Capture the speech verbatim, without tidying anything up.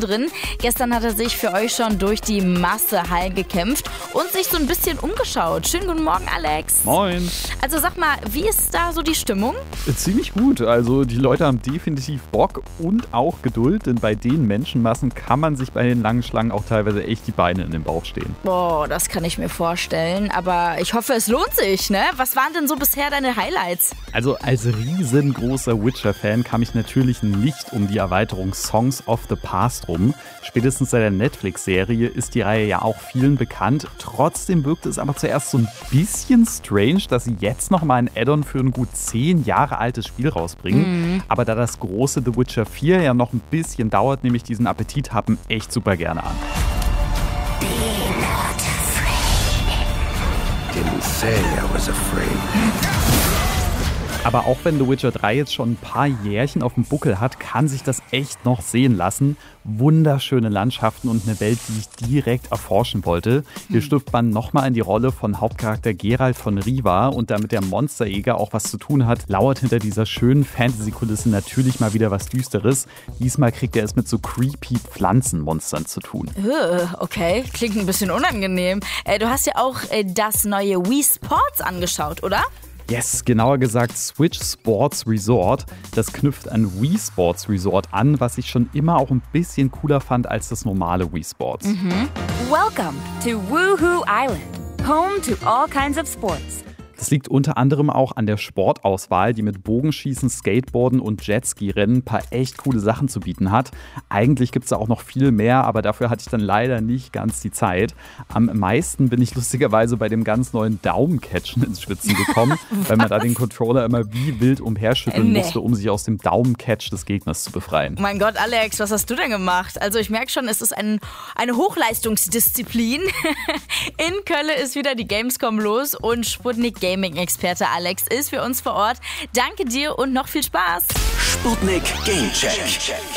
mittendrin. Gestern hat er sich für euch schon durch die Masse heil gekämpft und sich so ein bisschen umgeschaut. Schönen guten Morgen, Alex. Moin. Also sag mal, wie ist da so die Stimmung? Ziemlich gut. Also die Leute haben definitiv Bock und auch Geduld, denn bei den Menschenmassen kann man sich bei den langen Schlangen auch teilweise echt die Beine in den Bauch stehen. Boah, das kann ich mir vorstellen, aber ich hoffe, es lohnt sich, ne? Was waren denn so bisher deine Highlights? Also als riesengroßer Witcher-Fan kam ich natürlich nicht um die Erweiterung Songs of the Past rum. Spätestens seit der Netflix-Serie ist die Reihe ja auch vielen bekannt. Trotzdem wirkte es aber zuerst so ein bisschen strange, dass sie jetzt nochmal ein Add-on für ein gut zehn Jahre altes Spiel rausbringen. Mhm. Aber da das große The Witcher vier ja noch ein bisschen dauert, nehme ich diesen Appetithappen echt super gerne an. Be not afraid. Didn't say I was afraid. Aber auch wenn The Witcher drei jetzt schon ein paar Jährchen auf dem Buckel hat, kann sich das echt noch sehen lassen. Wunderschöne Landschaften und eine Welt, die ich direkt erforschen wollte. Hier schlüpft man nochmal in die Rolle von Hauptcharakter Geralt von Riva und damit der Monsterjäger auch was zu tun hat, lauert hinter dieser schönen Fantasy-Kulisse natürlich mal wieder was Düsteres. Diesmal kriegt er es mit so creepy Pflanzenmonstern zu tun. Okay, klingt ein bisschen unangenehm. Du hast ja auch das neue Wii Sports angeschaut, oder? Yes, genauer gesagt Switch Sports Resort. Das knüpft an Wii Sports Resort an, was ich schon immer auch ein bisschen cooler fand als das normale Wii Sports. Mhm. Welcome to Woohoo Island, home to all kinds of sports. Das liegt unter anderem auch an der Sportauswahl, die mit Bogenschießen, Skateboarden und Jetski-Rennen ein paar echt coole Sachen zu bieten hat. Eigentlich gibt es da auch noch viel mehr, aber dafür hatte ich dann leider nicht ganz die Zeit. Am meisten bin ich lustigerweise bei dem ganz neuen Daumencatchen ins Schwitzen gekommen, weil man da den Controller immer wie wild umherschütteln nee. musste, um sich aus dem Daumencatch des Gegners zu befreien. Mein Gott, Alex, was hast du denn gemacht? Also ich merke schon, es ist ein, eine Hochleistungsdisziplin. In Köln ist wieder die Gamescom los und Sputnik Gaming-Experte Alex ist für uns vor Ort. Danke dir und noch viel Spaß. Sputnik Game Check.